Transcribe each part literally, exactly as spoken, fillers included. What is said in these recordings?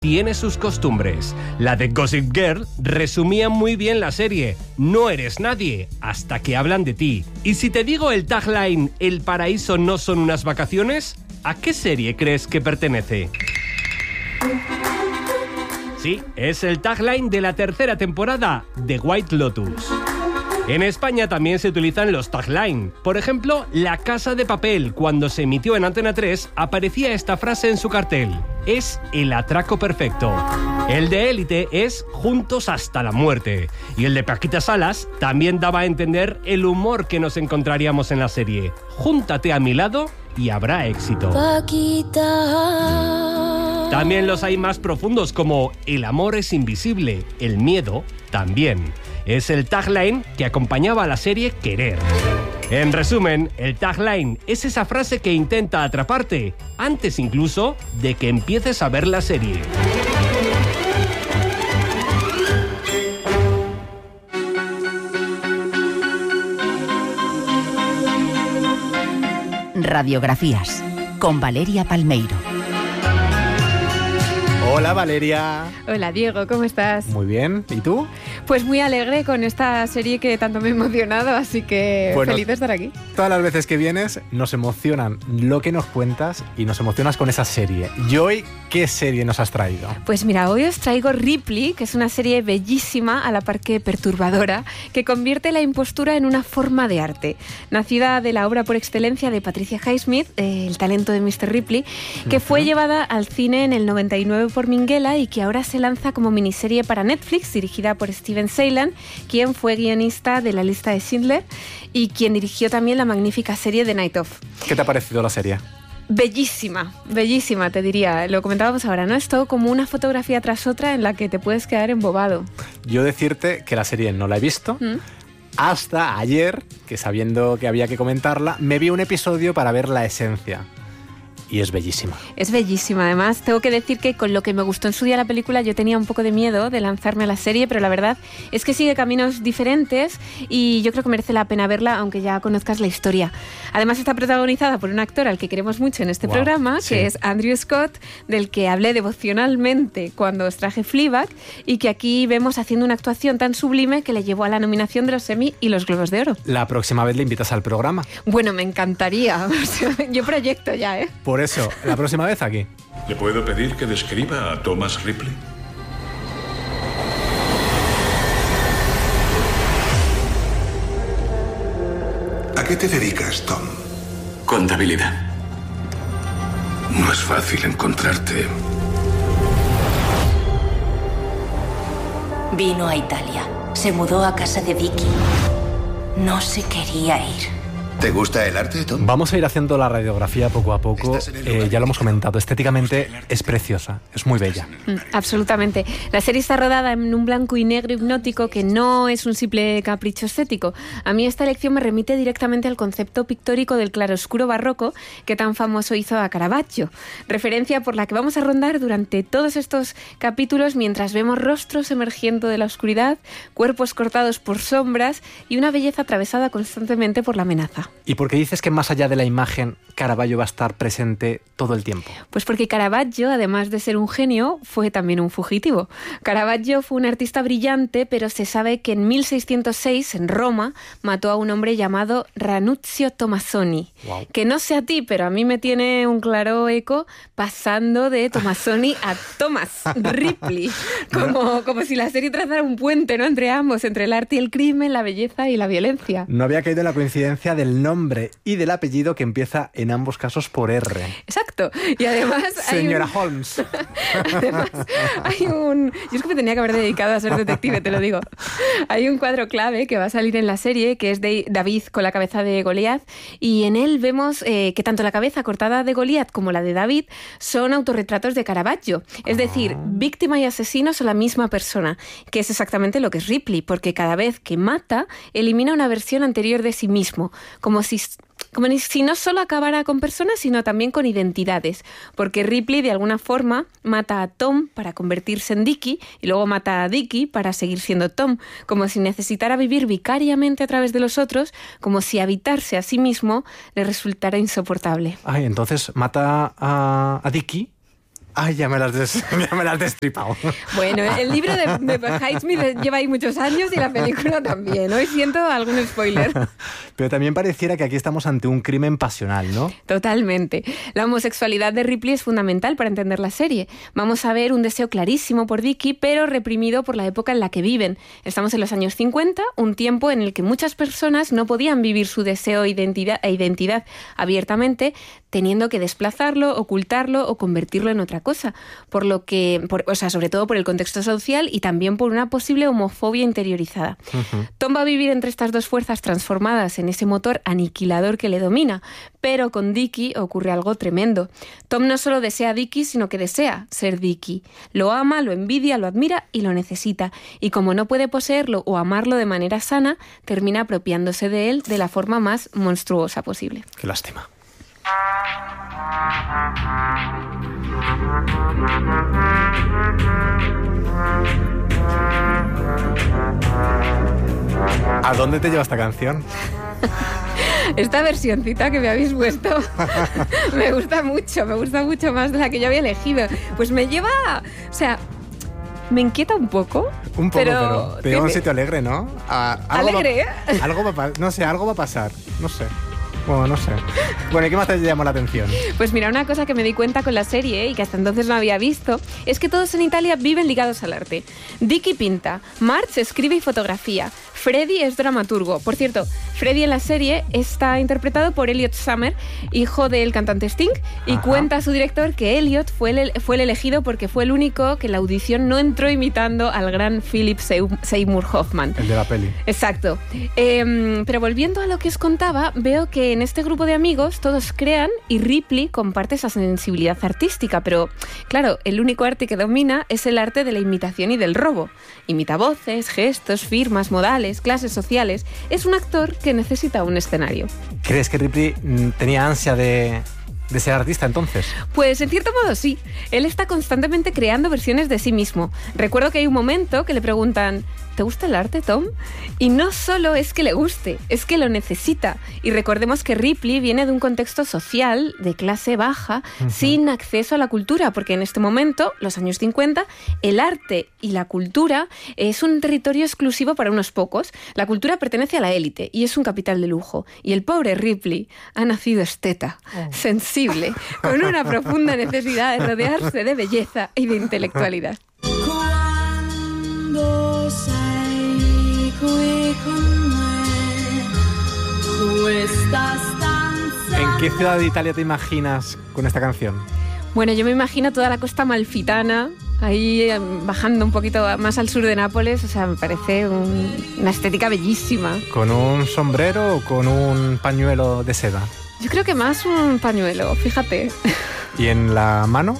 tiene sus costumbres. La de Gossip Girl resumía muy bien la serie. No eres nadie hasta que hablan de ti. Y si te digo el tagline "El paraíso no son unas vacaciones", ¿a qué serie crees que pertenece? Sí, es el tagline de la tercera temporada de White Lotus. En España también se utilizan los tagline. Por ejemplo, La Casa de Papel, cuando se emitió en Antena tres, aparecía esta frase en su cartel: es el atraco perfecto. El de Élite es Juntos hasta la muerte. Y el de Paquita Salas también daba a entender el humor que nos encontraríamos en la serie: júntate a mi lado y habrá éxito. Paquita. También los hay más profundos, como El amor es invisible, el miedo también. Es el tagline que acompañaba a la serie Querer. En resumen, el tagline es esa frase que intenta atraparte antes incluso de que empieces a ver la serie. Radiografías con Valeria Palmeiro. Hola Valeria. Hola Diego, ¿cómo estás? Muy bien, ¿y tú? Pues muy alegre con esta serie que tanto me ha emocionado, así que bueno, feliz de estar aquí. Todas las veces que vienes nos emocionan lo que nos cuentas y nos emocionas con esa serie. ¿Y hoy qué serie nos has traído? Pues mira, hoy os traigo Ripley, que es una serie bellísima, a la par que perturbadora, que convierte la impostura en una forma de arte. Nacida de la obra por excelencia de Patricia Highsmith, eh, El talento de mister Ripley, que uh-huh. fue llevada al cine en el noventa y nueve por Minghella y que ahora se lanza como miniserie para Netflix, dirigida por Steven Seilan, quien fue guionista de La lista de Schindler y quien dirigió también la magnífica serie The Night Of. ¿Qué te ha parecido la serie? Bellísima, bellísima, te diría. Lo comentábamos ahora, ¿no? Es todo como una fotografía tras otra en la que te puedes quedar embobado. Yo decirte que la serie no la he visto, ¿Mm? hasta ayer, que sabiendo que había que comentarla, me vi un episodio para ver la esencia. Y es bellísima. Es bellísima, además. Tengo que decir que con lo que me gustó en su día la película, yo tenía un poco de miedo de lanzarme a la serie, pero la verdad es que sigue caminos diferentes y yo creo que merece la pena verla, aunque ya conozcas la historia. Además está protagonizada por un actor al que queremos mucho en este wow, programa, sí. que es Andrew Scott, del que hablé devocionalmente cuando os traje Fleabag, y que aquí vemos haciendo una actuación tan sublime que le llevó a la nominación de los Emmy y los Globos de Oro. La próxima vez le invitas al programa. Bueno, me encantaría. Yo proyecto ya, ¿eh? Por eso, la próxima vez aquí. ¿Le puedo pedir que describa a Thomas Ripley? ¿A qué te dedicas, Tom? Contabilidad. No es fácil encontrarte. Vino a Italia. Se mudó a casa de Vicky. No se quería ir. ¿Te gusta el arte, Tom? Vamos a ir haciendo la radiografía poco a poco. Eh, ya lo hemos comentado, estéticamente es preciosa, es muy bella. Mm, absolutamente. La serie está rodada en un blanco y negro hipnótico que no es un simple capricho estético. A mí esta elección me remite directamente al concepto pictórico del claroscuro barroco que tan famoso hizo a Caravaggio. Referencia por la que vamos a rondar durante todos estos capítulos mientras vemos rostros emergiendo de la oscuridad, cuerpos cortados por sombras y una belleza atravesada constantemente por la amenaza. ¿Y por qué dices que más allá de la imagen, Caravaggio va a estar presente todo el tiempo? Pues porque Caravaggio, además de ser un genio, fue también un fugitivo. Caravaggio fue un artista brillante, pero se sabe que en mil seiscientos seis, en Roma, mató a un hombre llamado Ranuzio Tomassoni. Wow. Que no sé a ti, pero a mí me tiene un claro eco pasando de Tomassoni a Thomas Ripley. Como, como si la serie trazara un puente, ¿no?, entre ambos, entre el arte y el crimen, la belleza y la violencia. No había caído en la coincidencia del nombre y del apellido que empieza en ambos casos por R. Exacto. Y además Señora hay un... Holmes. Además, hay un... Yo es que me tenía que haber dedicado a ser detective, te lo digo. Hay un cuadro clave que va a salir en la serie, que es de David con la cabeza de Goliat, y en él vemos eh, que tanto la cabeza cortada de Goliat como la de David son autorretratos de Caravaggio. Es decir, víctima y asesino son la misma persona, que es exactamente lo que es Ripley, porque cada vez que mata, elimina una versión anterior de sí mismo, como si... Como si no solo acabara con personas, sino también con identidades. Porque Ripley, de alguna forma, mata a Tom para convertirse en Dickie y luego mata a Dickie para seguir siendo Tom. Como si necesitara vivir vicariamente a través de los otros, como si habitarse a sí mismo le resultara insoportable. Ay, entonces mata a, a Dickie Ay, ya me las des, ya me las has destripado. Bueno, el libro de, de Highsmith lleva ahí muchos años y la película también. Hoy siento algún spoiler. Pero también pareciera que aquí estamos ante un crimen pasional, ¿no? Totalmente. La homosexualidad de Ripley es fundamental para entender la serie. Vamos a ver un deseo clarísimo por Dickie, pero reprimido por la época en la que viven. Estamos en los años cincuenta, un tiempo en el que muchas personas no podían vivir su deseo e identidad, e identidad abiertamente, teniendo que desplazarlo, ocultarlo o convertirlo en otra cosa, por lo que, por, o sea, sobre todo por el contexto social y también por una posible homofobia interiorizada. Uh-huh. Tom va a vivir entre estas dos fuerzas transformadas en ese motor aniquilador que le domina, pero con Dickie ocurre algo tremendo. Tom no solo desea a Dickie, sino que desea ser Dickie. Lo ama, lo envidia, lo admira y lo necesita. Y como no puede poseerlo o amarlo de manera sana, termina apropiándose de él de la forma más monstruosa posible. Qué lástima. ¿A dónde te lleva esta canción? Esta versioncita que me habéis puesto me gusta mucho, me gusta mucho más de la que yo había elegido. Pues me lleva, o sea, me inquieta un poco. Un poco, pero, pero te lleva a un sitio alegre, ¿no? A, algo alegre, va, ¿eh? Algo va, no sé, algo va a pasar, no sé. Bueno, no sé. Bueno, ¿y qué más te llamó la atención? Pues mira, una cosa que me di cuenta con la serie y que hasta entonces no había visto es que todos en Italia viven ligados al arte. Dickie pinta, Marge escribe y fotografía, Freddy es dramaturgo. Por cierto, Freddy en la serie está interpretado por Elliot Summer, hijo del cantante Sting, y Ajá. cuenta a su director que Elliot fue el, fue el elegido porque fue el único que en la audición no entró imitando al gran Philip Seymour Hoffman. El de la peli. Exacto. Eh, pero volviendo a lo que os contaba, veo que en este grupo de amigos todos crean y Ripley comparte esa sensibilidad artística, pero claro, el único arte que domina es el arte de la imitación y del robo. Imita voces, gestos, firmas, modales, clases sociales. Es un actor que necesita un escenario. ¿Crees que Ripley tenía ansia de, de ser artista entonces? Pues en cierto modo sí. Él está constantemente creando versiones de sí mismo. Recuerdo que hay un momento que le preguntan: ¿te gusta el arte, Tom? Y no solo es que le guste, es que lo necesita. Y recordemos que Ripley viene de un contexto social de clase baja, uh-huh. sin acceso a la cultura, porque en este momento, los años cincuenta, el arte y la cultura es un territorio exclusivo para unos pocos. La cultura pertenece a la élite y es un capital de lujo. Y el pobre Ripley ha nacido esteta, oh. sensible, con una profunda necesidad de rodearse de belleza y de intelectualidad. ¿En qué ciudad de Italia te imaginas con esta canción? Bueno, yo me imagino toda la costa amalfitana, ahí bajando un poquito más al sur de Nápoles. O sea, me parece un, una estética bellísima. ¿Con un sombrero o con un pañuelo de seda? Yo creo que más un pañuelo, fíjate. ¿Y en la mano?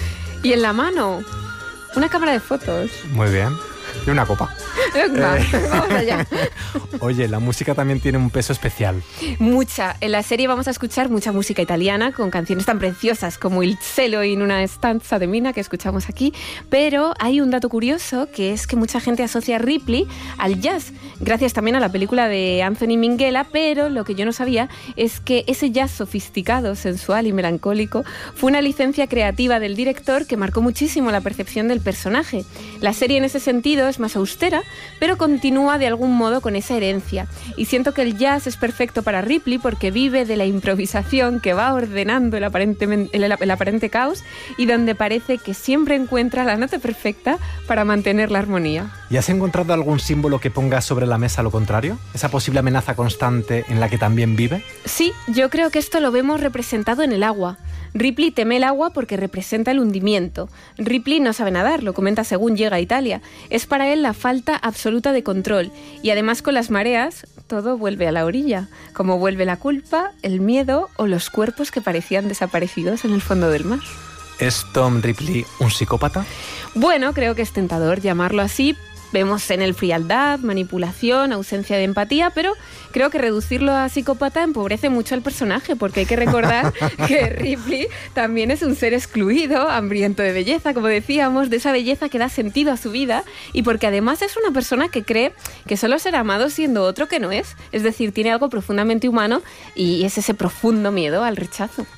Y en la mano, una cámara de fotos. Muy bien. Y una copa. Va, eh. Vamos allá. Oye, la música también tiene un peso especial. Mucha. En la serie vamos a escuchar mucha música italiana con canciones tan preciosas como Il cielo in una stanza de Mina, que escuchamos aquí. Pero hay un dato curioso, que es que mucha gente asocia a Ripley al jazz, gracias también a la película de Anthony Minghella, pero lo que yo no sabía es que ese jazz sofisticado, sensual y melancólico fue una licencia creativa del director que marcó muchísimo la percepción del personaje. La serie en ese sentido es más austera, pero continúa de algún modo con esa herencia. Y siento que el jazz es perfecto para Ripley porque vive de la improvisación que va ordenando el, aparentemente, el, el aparente caos y donde parece que siempre encuentra la nota perfecta para mantener la armonía. ¿Y has encontrado algún símbolo que ponga sobre la mesa lo contrario? ¿Esa posible amenaza constante en la que también vive? Sí, yo creo que esto lo vemos representado en el agua. Ripley teme el agua porque representa el hundimiento. Ripley no sabe nadar, lo comenta según llega a Italia. Es para él la falta absoluta de control. Y además con las mareas, todo vuelve a la orilla. Como vuelve la culpa, el miedo o los cuerpos que parecían desaparecidos en el fondo del mar. ¿Es Tom Ripley un psicópata? Bueno, creo que es tentador llamarlo así. Vemos en él frialdad, manipulación, ausencia de empatía, pero creo que reducirlo a psicópata empobrece mucho al personaje, porque hay que recordar que Ripley también es un ser excluido, hambriento de belleza, como decíamos, de esa belleza que da sentido a su vida, y porque además es una persona que cree que solo será amado siendo otro que no es, es decir, tiene algo profundamente humano y es ese profundo miedo al rechazo.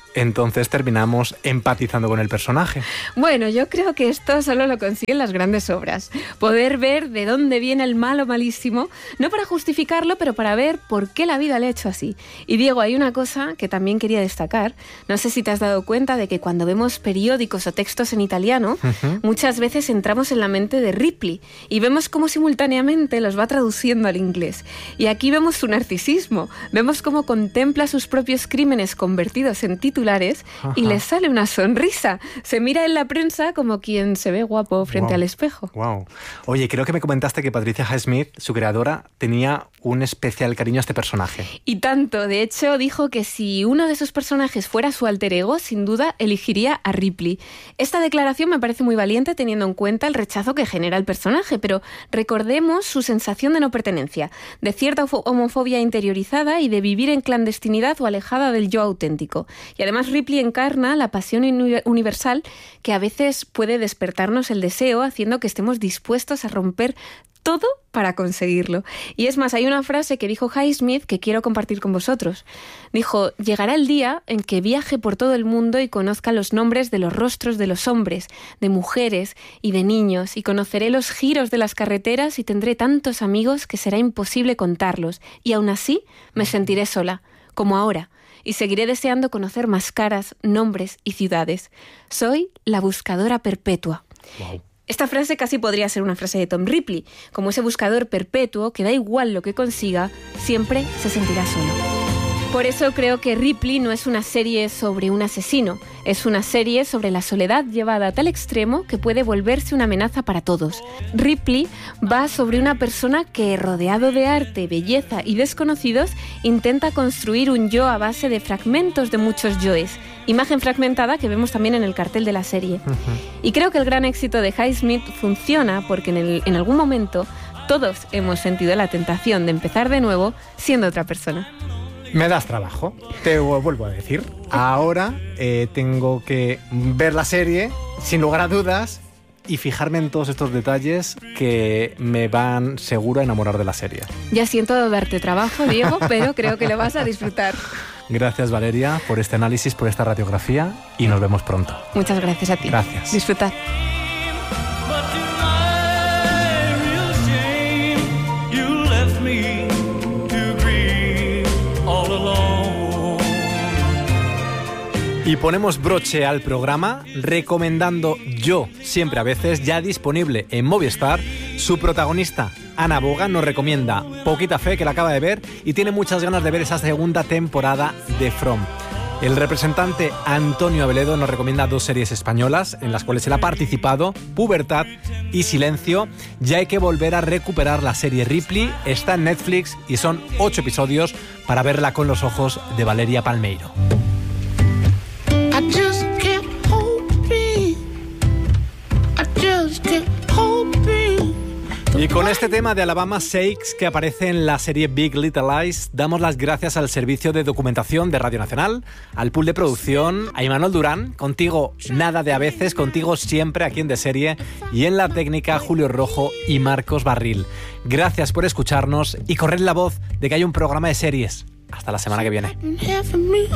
entonces terminamos empatizando con el personaje. Bueno, yo creo que esto solo lo consiguen las grandes obras. Poder ver de dónde viene el malo malísimo, no para justificarlo, pero para ver por qué la vida le ha hecho así. Y Diego, hay una cosa que también quería destacar. No sé si te has dado cuenta de que cuando vemos periódicos o textos en italiano, uh-huh. muchas veces entramos en la mente de Ripley y vemos cómo simultáneamente los va traduciendo al inglés. Y aquí vemos su narcisismo, vemos cómo contempla sus propios crímenes convertidos en titulares Ajá. y le sale una sonrisa. Se mira en la prensa como quien se ve guapo frente wow. al espejo. Wow. Oye, creo que me comentaste que Patricia Highsmith, su creadora, tenía un especial cariño a este personaje. Y tanto. De hecho, dijo que si uno de esos personajes fuera su alter ego, sin duda elegiría a Ripley. Esta declaración me parece muy valiente teniendo en cuenta el rechazo que genera el personaje, pero recordemos su sensación de no pertenencia, de cierta homofobia interiorizada y de vivir en clandestinidad o alejada del yo auténtico. Y además Ripley encarna la pasión universal que a veces puede despertarnos el deseo, haciendo que estemos dispuestos a romper todo para conseguirlo. Y es más, hay una frase que dijo Highsmith que quiero compartir con vosotros. Dijo: llegará el día en que viaje por todo el mundo y conozca los nombres de los rostros de los hombres, de mujeres y de niños, y conoceré los giros de las carreteras y tendré tantos amigos que será imposible contarlos, y aún así me sentiré sola, como ahora, y seguiré deseando conocer más caras, nombres y ciudades. Soy la buscadora perpetua. Wow. Esta frase casi podría ser una frase de Tom Ripley, como ese buscador perpetuo que da igual lo que consiga, siempre se sentirá solo. Por eso creo que Ripley no es una serie sobre un asesino, es una serie sobre la soledad llevada a tal extremo que puede volverse una amenaza para todos. Ripley va sobre una persona que, rodeado de arte, belleza y desconocidos, intenta construir un yo a base de fragmentos de muchos yoes, imagen fragmentada que vemos también en el cartel de la serie. Uh-huh. Y creo que el gran éxito de Highsmith funciona porque en, el, en algún momento todos hemos sentido la tentación de empezar de nuevo siendo otra persona. Me das trabajo, te vuelvo a decir. Ahora eh, tengo que ver la serie, sin lugar a dudas, y fijarme en todos estos detalles que me van seguro a enamorar de la serie. Ya siento darte trabajo, Diego, pero creo que lo vas a disfrutar. Gracias, Valeria, por este análisis, por esta radiografía, y nos vemos pronto. Muchas gracias a ti. Gracias. Disfrutad. Y ponemos broche al programa recomendando Yo, siempre a veces, ya disponible en Movistar. Su protagonista, Ana Boga, nos recomienda Poquita Fe, que la acaba de ver, y tiene muchas ganas de ver esa segunda temporada de From. El representante Antonio Aveledo nos recomienda dos series españolas en las cuales él ha participado, Pubertad y Silencio. Ya hay que volver a recuperar la serie Ripley, está en Netflix y son ocho episodios para verla con los ojos de Valeria Palmeiro. I just can't hold me. I just can't hold me. Y con este tema de Alabama Shakes que aparece en la serie Big Little Lies, damos las gracias al servicio de documentación de Radio Nacional, al pool de producción, a Imanol Durán, contigo nada de a veces, contigo siempre aquí en De Serie, y en la técnica Julio Rojo y Marcos Barril. Gracias por escucharnos y corred la voz de que hay un programa de series. Hasta la semana que viene.